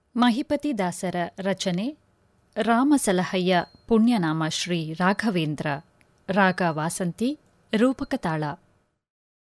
ಮಹಿಪತಿ ದಾಸರ ರಚನೆ ರಾಮಸಲಹಯ್ಯ ಪುಣ್ಯನಾಮ ಶ್ರೀ ರಾಘವೇಂದ್ರ. ರಾಗ ವಾಸಂತಿ, ರೂಪಕ ತಾಳ.